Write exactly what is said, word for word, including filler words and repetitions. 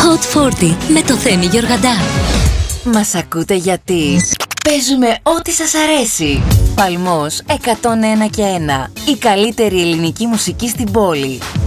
Hot σαράντα με το Θέμη Γιοργαντά. Μας ακούτε γιατί παίζουμε ό,τι σας αρέσει. Παλμός εκατόν ένα και ένα. Η καλύτερη ελληνική μουσική στην πόλη.